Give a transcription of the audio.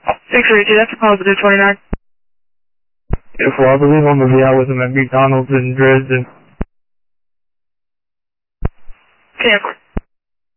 632, that's a positive 29. If I believe on the way I was at McDonald's in Dresden. 10.